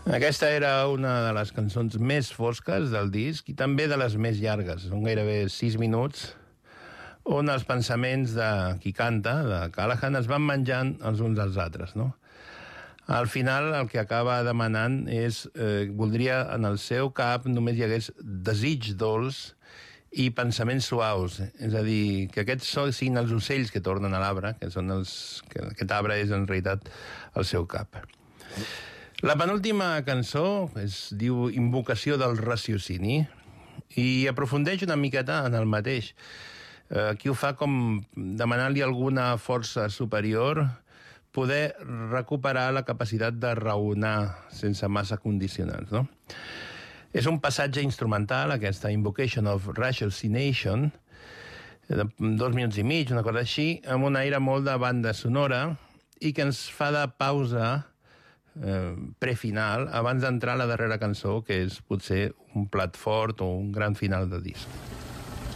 Aquesta era una de les cançons més fosques del disc i també de les més llargues. Són gairebé 6 minuts, on els pensaments de qui canta, de Callahan, es van menjant els uns als altres, no? Al final, el que acaba demanant és... voldria en el seu cap només hi hagués desig dolç i pensaments suaus. És a dir, que aquests siguin els ocells que tornen a l'arbre, que aquest arbre és en realitat el seu cap. La penúltima cançó es diu Invocació del raciocini i aprofundeix una miqueta en el mateix. Aquí ho fa com demanant-li alguna força superior poder recuperar la capacitat de raonar sense massa condicionants, no? És un passatge instrumental, aquesta Invocation of Ratiocination, de 2 minuts i mig, una cosa així, amb un aire molt de banda sonora i que ens fa de pausa prefinal abans d'entrar a la darrera cançó, que és potser un plat fort o un gran final de disc.